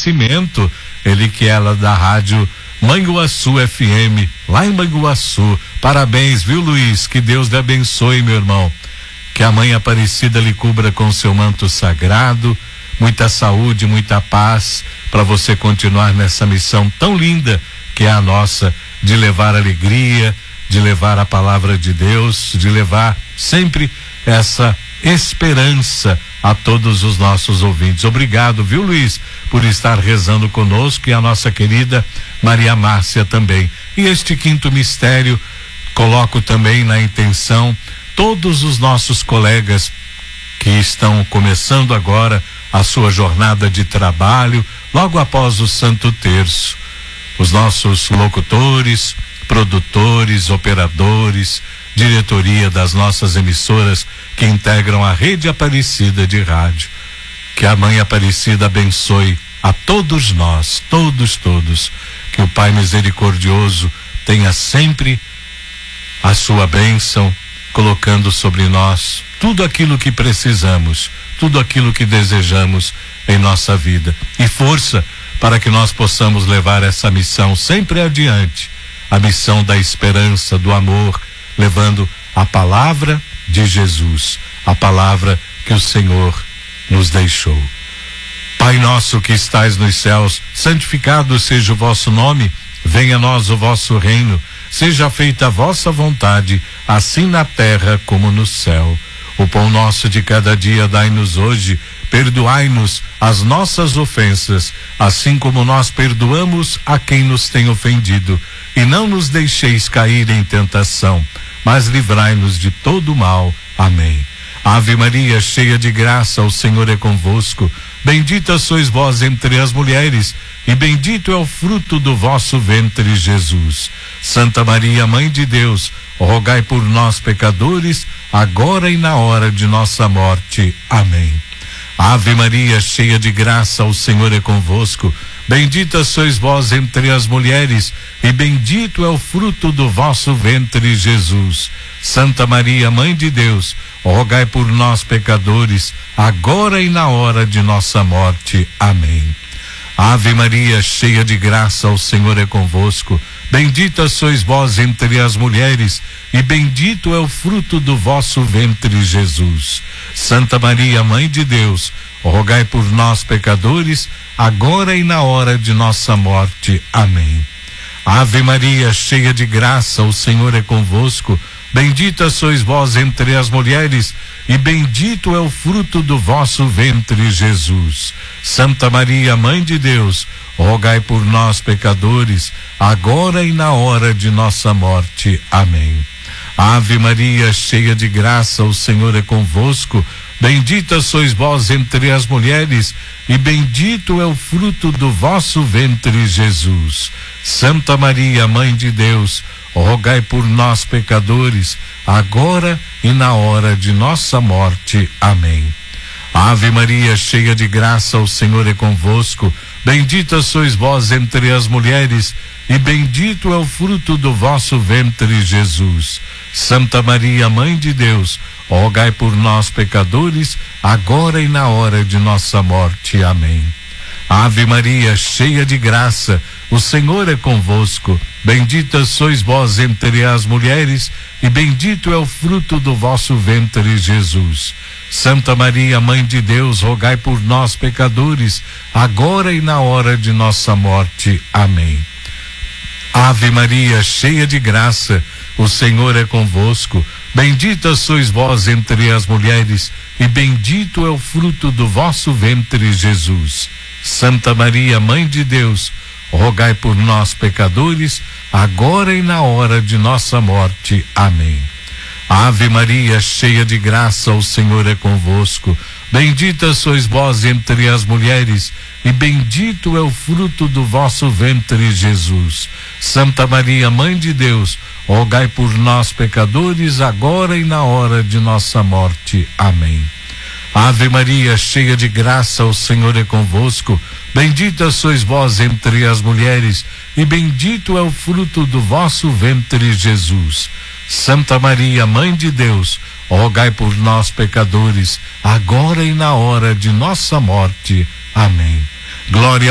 Nascimento, ele que é lá da rádio Manguaçu FM, lá em Manguaçu. Parabéns, viu, Luiz? Que Deus lhe abençoe, meu irmão. Que a Mãe Aparecida lhe cubra com seu manto sagrado, muita saúde, muita paz, para você continuar nessa missão tão linda que é a nossa, de levar alegria, de levar a palavra de Deus, de levar sempre essa esperança a todos os nossos ouvintes. Obrigado, viu, Luiz, por estar rezando conosco, e a nossa querida Maria Márcia também. E este quinto mistério, coloco também na intenção todos os nossos colegas que estão começando agora a sua jornada de trabalho, logo após o Santo Terço. Os nossos locutores, produtores, operadores, diretoria das nossas emissoras que integram a Rede Aparecida de rádio. Que a Mãe Aparecida abençoe a todos nós, todos. Que o Pai Misericordioso tenha sempre a sua bênção, colocando sobre nós tudo aquilo que precisamos, tudo aquilo que desejamos em nossa vida. E força para que nós possamos levar essa missão sempre adiante, a missão da esperança, do amor, levando a palavra de Jesus, a palavra que o Senhor nos deixou. Pai nosso que estais nos céus, santificado seja o vosso nome, venha a nós o vosso reino, seja feita a vossa vontade, assim na terra como no céu. O pão nosso de cada dia dai-nos hoje, perdoai-nos as nossas ofensas, assim como nós perdoamos a quem nos tem ofendido, e não nos deixeis cair em tentação, mas livrai-nos de todo o mal. Amém. Ave Maria, cheia de graça, o Senhor é convosco. Bendita sois vós entre as mulheres, e bendito é o fruto do vosso ventre, Jesus. Santa Maria, Mãe de Deus, rogai por nós, pecadores, agora e na hora de nossa morte. Amém. Ave Maria, cheia de graça, o Senhor é convosco. Bendita sois vós entre as mulheres, e bendito é o fruto do vosso ventre, Jesus. Santa Maria, Mãe de Deus, rogai por nós, pecadores, agora e na hora de nossa morte. Amém. Ave Maria, cheia de graça, o Senhor é convosco. Bendita sois vós entre as mulheres, e bendito é o fruto do vosso ventre, Jesus. Santa Maria, Mãe de Deus, rogai por nós, pecadores, agora e na hora de nossa morte. Amém. Ave Maria, cheia de graça, o Senhor é convosco. Bendita sois vós entre as mulheres, e bendito é o fruto do vosso ventre, Jesus. Santa Maria, Mãe de Deus, rogai por nós, pecadores, agora e na hora de nossa morte. Amém. Ave Maria, cheia de graça, o Senhor é convosco. Bendita sois vós entre as mulheres, e bendito é o fruto do vosso ventre, Jesus. Santa Maria, Mãe de Deus, rogai por nós, pecadores, agora e na hora de nossa morte. Amém. Ave Maria, cheia de graça, o Senhor é convosco. Bendita sois vós entre as mulheres, e bendito é o fruto do vosso ventre, Jesus. Santa Maria, Mãe de Deus, rogai por nós, pecadores, agora e na hora de nossa morte. Amém. Ave Maria, cheia de graça, o Senhor é convosco. Bendita sois vós entre as mulheres, e bendito é o fruto do vosso ventre, Jesus. Santa Maria, Mãe de Deus, rogai por nós, pecadores, agora e na hora de nossa morte. Amém. Ave Maria, cheia de graça, o Senhor é convosco. Bendita sois vós entre as mulheres, e bendito é o fruto do vosso ventre, Jesus. Santa Maria, Mãe de Deus, rogai por nós, pecadores, agora e na hora de nossa morte. Amém. Ave Maria, cheia de graça, o Senhor é convosco. Bendita sois vós entre as mulheres, e bendito é o fruto do vosso ventre, Jesus. Santa Maria, Mãe de Deus, rogai por nós, pecadores, agora e na hora de nossa morte. Amém. Ave Maria, cheia de graça, o Senhor é convosco. Bendita sois vós entre as mulheres, e bendito é o fruto do vosso ventre, Jesus. Santa Maria, Mãe de Deus, rogai por nós, pecadores, agora e na hora de nossa morte. Amém. Glória